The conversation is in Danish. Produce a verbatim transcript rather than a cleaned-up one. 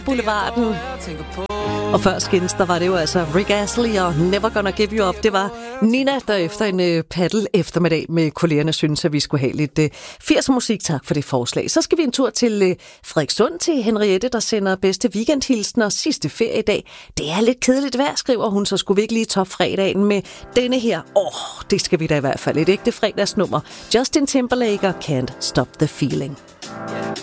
Boulevarden. Og før Skins, der var det jo altså Rick Astley og Never Gonna Give You Up. Det var Nina, der efter en uh, paddle eftermiddag med kollegerne synes, at vi skulle have lidt uh, firser musik. Tak for det forslag. Så skal vi en tur til uh, Frederikssund til Henriette, der sender bedste weekendhilsen og sidste feriedag. Det er lidt kedeligt vejr, skriver hun, så skulle vi ikke lige top fredagen med denne her. Åh, oh, det skal vi da i hvert fald. Et ægte fredagsnummer. Justin Timberlake og Can't Stop the Feeling.